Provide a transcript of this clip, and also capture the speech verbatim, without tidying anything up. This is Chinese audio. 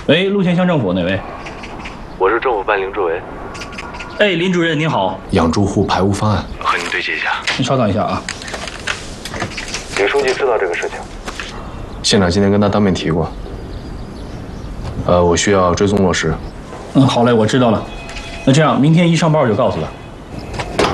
喂，陆县乡政府哪位？ 我是政府办林志伟。 哎，林主任您好。 养猪户排污方案， 和您对接一下。 您稍等一下啊。 李书记知道这个事情。 县长今天跟他当面提过。呃，我需要追踪落实。 嗯，好嘞，我知道了。那这样，明天一上班我就告诉他。